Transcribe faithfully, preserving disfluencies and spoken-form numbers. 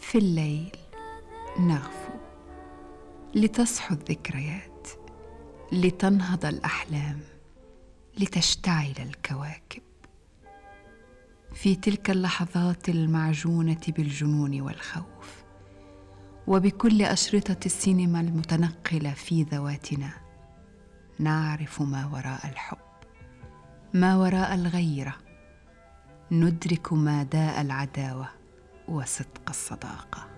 في الليل نغفو لتصحو الذكريات، لتنهض الأحلام، لتشتعل الكواكب. في تلك اللحظات المعجونة بالجنون والخوف، وبكل أشرطة السينما المتنقلة في ذواتنا، نعرف ما وراء الحب، ما وراء الغيرة، ندرك ما داء العداوة وصدق الصداقة.